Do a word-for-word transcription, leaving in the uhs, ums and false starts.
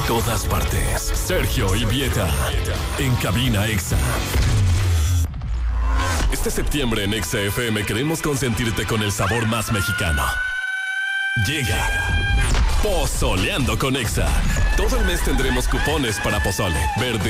todas partes. Sergio y Vieta. En Cabina Exa. Este septiembre en Exa F M queremos consentirte con el sabor más mexicano. Llega Pozoleando con Exa. Todo el mes tendremos cupones para pozole, verde